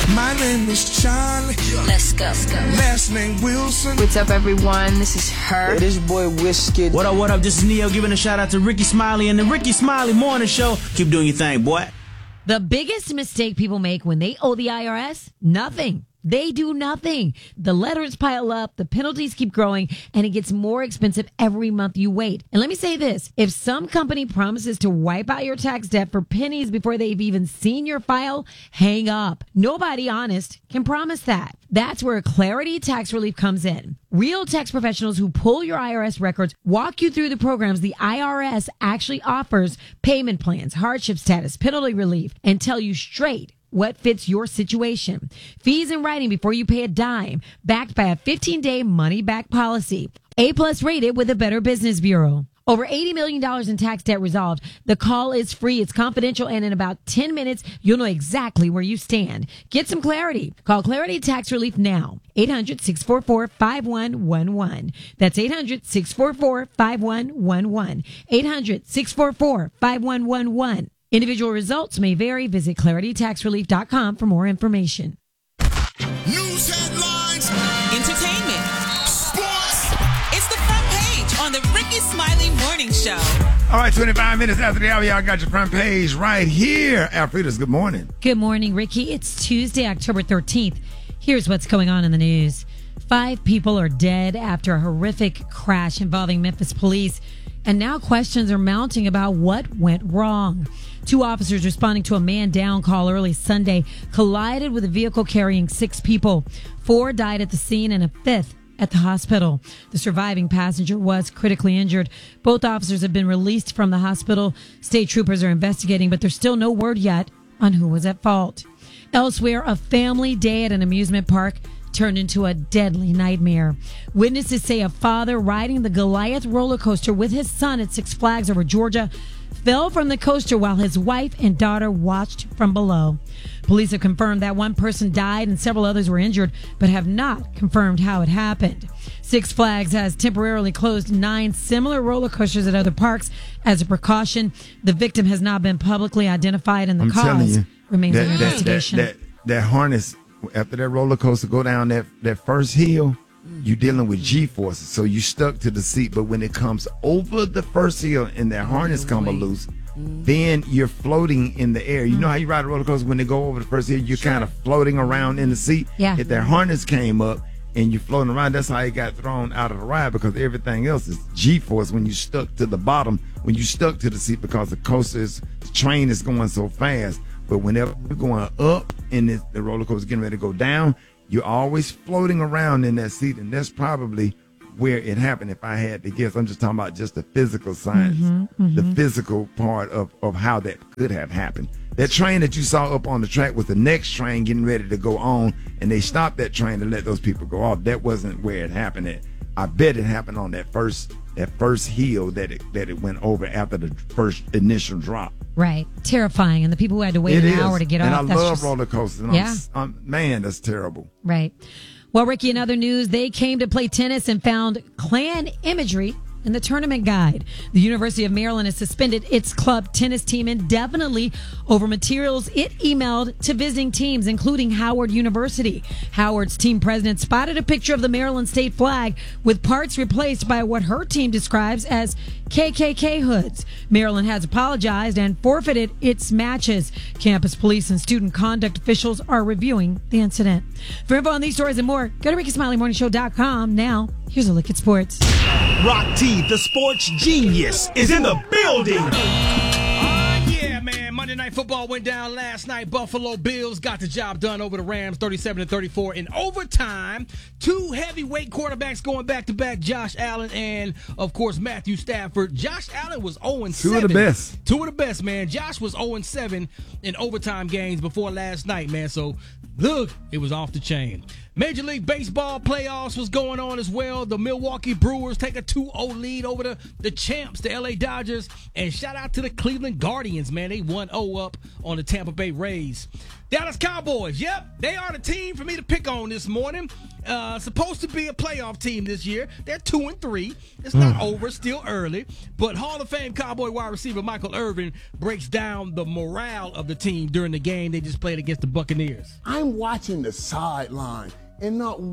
My name is Charlie. Let's go. Last name Wilson. What's up, everyone? This is Her. Hey, this your boy Wizkid. What up? This is Neo giving a shout out to Ricky Smiley and the Ricky Smiley Morning Show. Keep doing your thing, boy. The biggest mistake people make when they owe the IRS? Nothing. They do nothing. The letters pile up, the penalties keep growing, and it gets more expensive every month you wait. And let me say this. If some company promises to wipe out your tax debt for pennies before they've even seen your file, hang up. Nobody honest can promise that. That's where Clarity Tax Relief comes in. Real tax professionals who pull your IRS records walk you through the programs the IRS actually offers, payment plans, hardship status, penalty relief, and tell you straight what fits your situation. Fees in writing before you pay a dime, backed by a 15-day money-back policy. A+ rated with the Better Business Bureau. Over $80 million in tax debt resolved. The call is free. It's confidential. And in about 10 minutes, you'll know exactly where you stand. Get some clarity. Call Clarity Tax Relief now. 800-644-5111. That's 800-644-5111. 800-644-5111. Individual results may vary. Visit claritytaxrelief.com for more information. News headlines. Entertainment. Sports. It's the front page on the Ricky Smiley Morning Show. All right, 25 minutes after the hour, y'all got your front page right here. Alfreda's, good morning. Good morning, Ricky. It's Tuesday, October 13th. Here's what's going on in the news. 5 people are dead after a horrific crash involving Memphis police. And now questions are mounting about what went wrong. 2 officers responding to a man down call early Sunday collided with a vehicle carrying 6 people. 4 died at the scene and a 5th at the hospital. The surviving passenger was critically injured. Both officers have been released from the hospital. State troopers are investigating, but there's still no word yet on who was at fault. Elsewhere, a family day at an amusement park turned into a deadly nightmare. Witnesses say a father riding the Goliath roller coaster with his son at Six Flags over Georgia fell from the coaster while his wife and daughter watched from below. Police have confirmed that one person died and several others were injured, but have not confirmed how it happened. Six Flags has temporarily closed 9 similar roller coasters at other parks as a precaution. The victim has not been publicly identified, and the cause remains under investigation. That harness, after that roller coaster go down that first hill, you're dealing with G-forces, so you stuck to the seat. But when it comes over the first hill and that harness comes loose, then you're floating in the air. You know how you ride a roller coaster when they go over the first hill, you're kind of floating around in the seat. Yeah. If that harness came up and you're floating around, that's how you got thrown out of the ride, because everything else is G-force when you stuck to the bottom, when you stuck to the seat, because the train is going so fast. But whenever you're going up and the roller coaster is getting ready to go down, you're always floating around in that seat, and that's probably where it happened, if I had to guess. I'm just talking about just the physical science, the physical part of how that could have happened. That train that you saw up on the track was the next train getting ready to go on, and they stopped that train to let those people go off. That wasn't where it happened at. I bet it happened on that first hill that it went over after the first initial drop. Right. Terrifying. And the people who had to wait an hour to get off. And I love roller coasters. Yeah. Man, that's terrible. Right. Well, Ricky, in other news, they came to play tennis and found Klan imagery in the tournament guide. The University of Maryland has suspended its club tennis team indefinitely over materials it emailed to visiting teams, including Howard University. Howard's team president spotted a picture of the Maryland state flag with parts replaced by what her team describes as KKK hoods. Maryland has apologized and forfeited its matches. Campus police and student conduct officials are reviewing the incident. For info on these stories and more, go to RickySmileyMorningShow.com. Now, here's a look at sports. Rock T, the sports genius, is in the building. Yeah, man. Monday Night Football went down last night. Buffalo Bills got the job done over the Rams, 37-34 in overtime. 2 heavyweight quarterbacks going back-to-back, Josh Allen and, of course, Matthew Stafford. Josh Allen was 0-7. 2 of the best. 2 of the best, man. Josh was 0-7 in overtime games before last night, man. So, look, it was off the chain. Major League Baseball playoffs was going on as well. The Milwaukee Brewers take a 2-0 lead over the champs, the LA Dodgers. And shout out to the Cleveland Guardians, man. They 1-0 up on the Tampa Bay Rays. Dallas Cowboys, yep, they are the team for me to pick on this morning. Supposed to be a playoff team this year. They're 2-3. It's not over, still early. But Hall of Fame Cowboy wide receiver Michael Irvin breaks down the morale of the team during the game they just played against the Buccaneers. I'm watching the sideline, and not at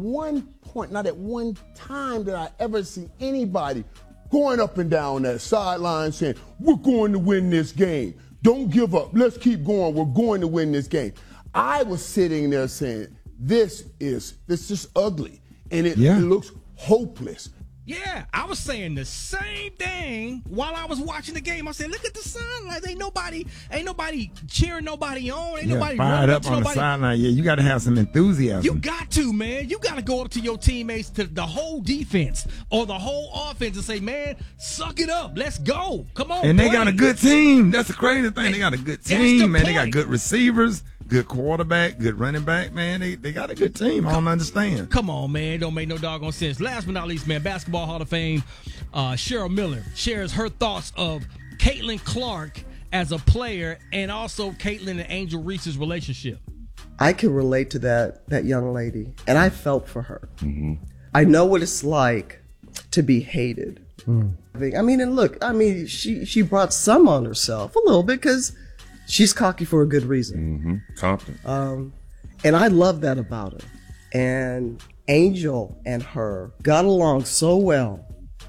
one time did I ever see anybody going up and down that sideline saying, we're going to win this game. Don't give up. Let's keep going. We're going to win this game. I was sitting there saying, this is ugly, and it looks hopeless. Yeah, I was saying the same thing while I was watching the game. I said, look at the sideline. Ain't nobody cheering nobody on. Ain't nobody fired up on the sideline. Yeah, you got to have some enthusiasm. You got to, man. You got to go up to your teammates, to the whole defense or the whole offense, and say, man, suck it up. Let's go. Come on, and they got a good team. That's the crazy thing. They got a good team, man. They got good receivers, good quarterback, good running back, man. They got a good team. I don't understand. Come on, man. Don't make no doggone sense. Last but not least, man, Basketball Hall of Fame, Cheryl Miller shares her thoughts of Caitlin Clark as a player and also Caitlin and Angel Reese's relationship. I can relate to that young lady, and I felt for her. Mm-hmm. I know what it's like to be hated. I mean, and look, she brought some on herself a little bit because she's cocky for a good reason. Mm-hmm. Confident. And I love that about her. And Angel and her got along so well.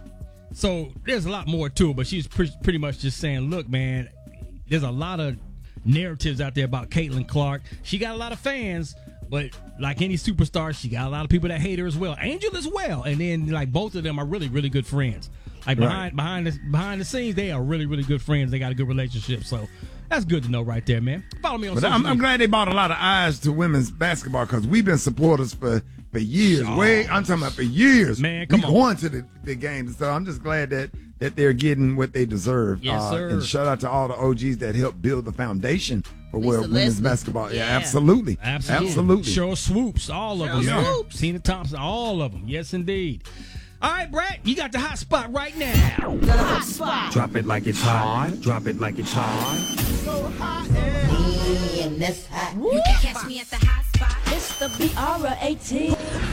So there's a lot more to it, but she's pretty much just saying, look, man, there's a lot of narratives out there about Caitlin Clark. She got a lot of fans, but like any superstar, she got a lot of people that hate her as well. Angel as well. And then like both of them are really, really good friends. Like behind the scenes, they are really, really good friends. They got a good relationship. So that's good to know right there, man. Follow me on social media. I'm glad they brought a lot of eyes to women's basketball because we've been supporters for years. I'm talking about for years. Man, come on. Going to the games. So I'm just glad that they're getting what they deserve. Yes, sir. And shout out to all the OGs that helped build the foundation for Lisa women's basketball. Yeah, absolutely. Cheryl Swoops, all of them. Swoops. Tina Thompson, all of them. Yes, indeed. All right, Brad, you got the hot spot right now. The hot spot. Drop it like it's hot. Drop it like it's hot. So hot And that's hot. You can catch me at the hot spot. It's the BR18.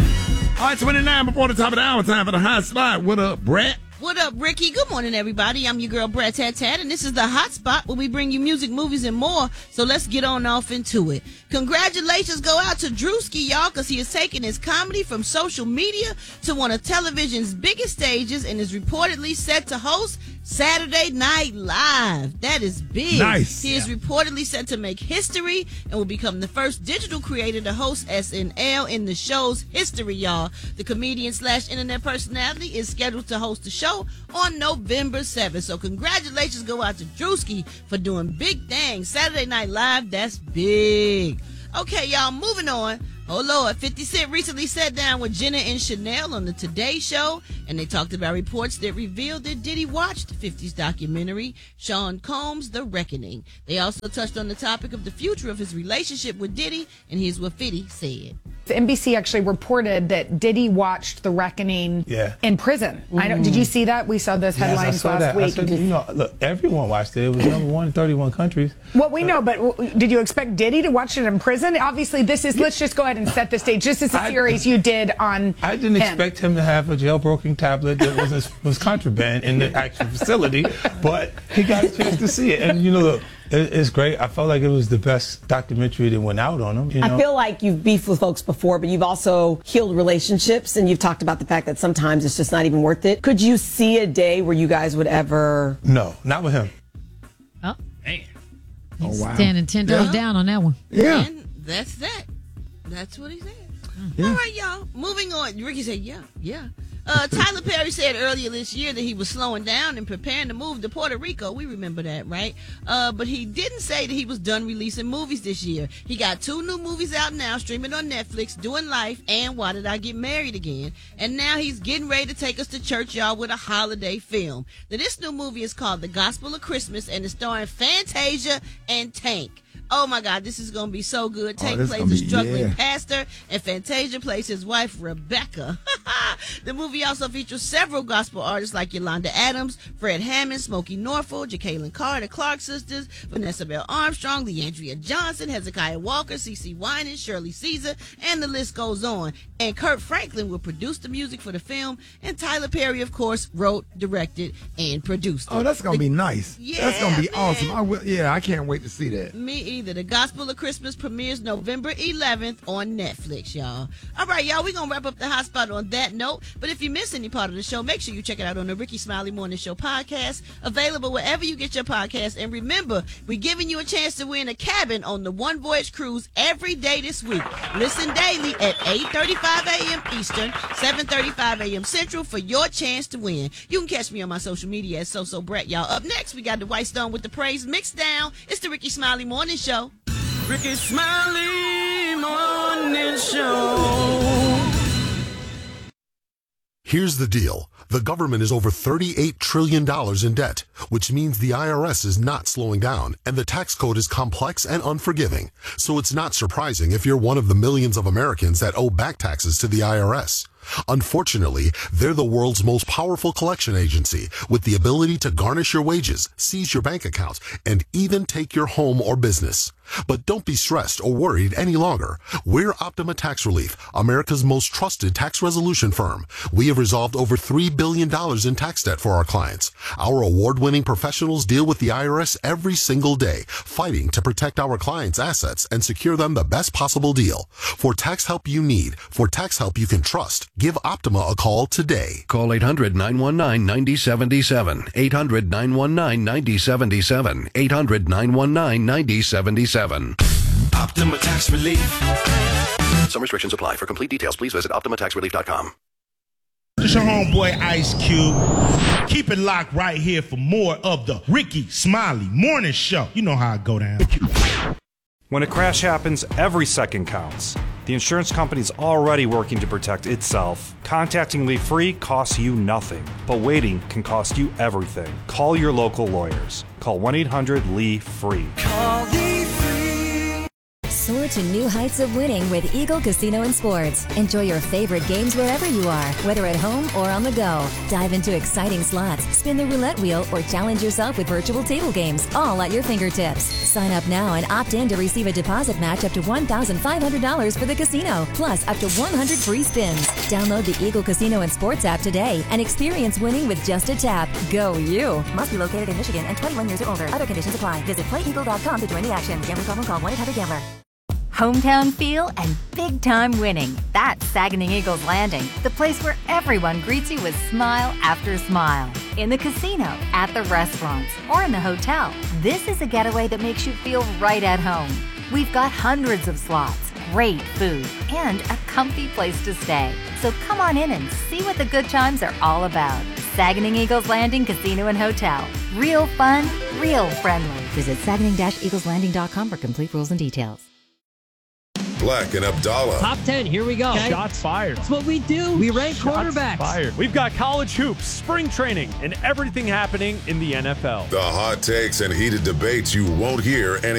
All right, 29 before the top of the hour. Time for the hot spot. What up, Brett? What up, Ricky? Good morning, everybody. I'm your girl, Brett Tat, and this is the Hot Spot where we bring you music, movies, and more. So let's get on off into it. Congratulations go out to Drewski, y'all, because he is taking his comedy from social media to one of television's biggest stages and is reportedly set to host Saturday Night Live. That is big. Nice. He is reportedly set to make history and will become the first digital creator to host SNL in the show's history, y'all. The comedian/internet personality is scheduled to host the show on November 7th. So congratulations go out to Drewski for doing big things. Saturday Night Live, that's big. Okay, y'all, moving on. Oh, Lord, 50 Cent recently sat down with Jenna and Chanel on the Today Show, and they talked about reports that revealed that Diddy watched 50's documentary, Sean Combs' The Reckoning. They also touched on the topic of the future of his relationship with Diddy, and here's what 50 said. The NBC actually reported that Diddy watched The Reckoning in prison. Did you see that? We saw those headlines last week. Look, everyone watched it. It was number 1 in 31 countries. Well, we know, but did you expect Diddy to watch it in prison? Obviously, this is, let's just go ahead and set the stage. This is a series you did on I didn't expect him to have a jailbroken tablet that was contraband in the actual facility, but he got a chance to see it. And, look, it's great. I felt like it was the best documentary that went out on him. I feel like you've beefed with folks before, but you've also healed relationships, and you've talked about the fact that sometimes it's just not even worth it. Could you see a day where you guys would ever... No, not with him. Oh, man. He's standing 10 toes down on that one. Yeah. And that's that. That's what he said. Yeah. All right, y'all. Moving on. Ricky said, yeah. Tyler Perry said earlier this year that he was slowing down and preparing to move to Puerto Rico. We remember that, right? But he didn't say that he was done releasing movies this year. He got 2 new movies out now, streaming on Netflix, Doing Life and Why Did I Get Married Again? And now he's getting ready to take us to church, y'all, with a holiday film. Now, this new movie is called The Gospel of Christmas, and it's starring Fantasia and Tank. Oh, my God, this is going to be so good. Tank plays a struggling pastor, and Fantasia plays his wife, Rebecca. The movie also features several gospel artists like Yolanda Adams, Fred Hammond, Smokey Norfolk, Jacqueline Carr, the Clark sisters, Vanessa Bell Armstrong, Leandria Johnson, Hezekiah Walker, CeCe Winans, Shirley Caesar, and the list goes on. And Kurt Franklin will produce the music for the film, and Tyler Perry, of course, wrote, directed, and produced it. Oh, that's going to be nice. Yeah, that's going to be man. awesome. I can't wait to see that. Me either. The Gospel of Christmas premieres November 11th on Netflix, y'all. All right, y'all, we're going to wrap up the hot spot on that note. But if you miss any part of the show, make sure you check it out on the Ricky Smiley Morning Show podcast, available wherever you get your podcast. And remember, we're giving you a chance to win a cabin on the One Voyage Cruise every day this week. Listen daily at 8:35 a.m. Eastern, 7:35 a.m. Central for your chance to win. You can catch me on my social media at So Brett, y'all. Up next, we got the White Stone with the Praise mixed down. It's the Ricky Smiley Morning Show. Ricky Smiley Morning Show. Here's the deal. The government is over $38 trillion in debt, which means the IRS is not slowing down, and the tax code is complex and unforgiving. So it's not surprising if you're one of the millions of Americans that owe back taxes to the IRS. Unfortunately, they're the world's most powerful collection agency with the ability to garnish your wages, seize your bank accounts, and even take your home or business. But don't be stressed or worried any longer. We're Optima Tax Relief, America's most trusted tax resolution firm. We have resolved over $3 billion in tax debt for our clients. Our award-winning professionals deal with the IRS every single day, fighting to protect our clients' assets and secure them the best possible deal. For tax help you need, for tax help you can trust, give Optima a call today. Call 800-919-9077. 800-919-9077. 800-919-9077. Optima Tax Relief. Some restrictions apply. For complete details, please visit OptimaTaxRelief.com. It's your homeboy Ice Cube. Keep it locked right here for more of the Ricky Smiley Morning Show. You know how I go down. When a crash happens, every second counts. The insurance company's already working to protect itself. Contacting Lee Free costs you nothing, but waiting can cost you everything. Call your local lawyers. Call 1-800-LEE-FREE. Call Lee Free. Soar to new heights of winning with Eagle Casino and Sports. Enjoy your favorite games wherever you are, whether at home or on the go. Dive into exciting slots, spin the roulette wheel, or challenge yourself with virtual table games, all at your fingertips. Sign up now and opt in to receive a deposit match up to $1,500 for the casino, plus up to 100 free spins. Download the Eagle Casino and Sports app today and experience winning with just a tap. Go you! Must be located in Michigan and 21 years or older. Other conditions apply. Visit playeagle.com to join the action. Gambling problem? Call 1-800-GAMBLER. Hometown feel and big-time winning. That's Saguenay Eagles Landing, the place where everyone greets you with smile after smile. In the casino, at the restaurants, or in the hotel, this is a getaway that makes you feel right at home. We've got hundreds of slots, great food, and a comfy place to stay. So come on in and see what the good times are all about. Saguenay Eagles Landing Casino and Hotel. Real fun, real friendly. Visit Saguenay-EaglesLanding.com for complete rules and details. Black and Abdallah. Top 10, here we go. Okay. Shots fired. That's what we do. We rank quarterbacks. Fired. We've got college hoops, spring training, and everything happening in the NFL. The hot takes and heated debates you won't hear any